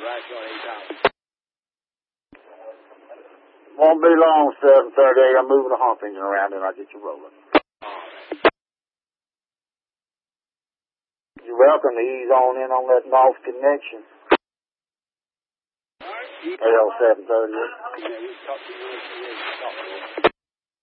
Right on 8,000. Won't be long, 7:30. I'm moving the hump engine around and I'll get you rolling. You're welcome to ease on in on that north connection. AL 7:30. Yeah, we talked to you.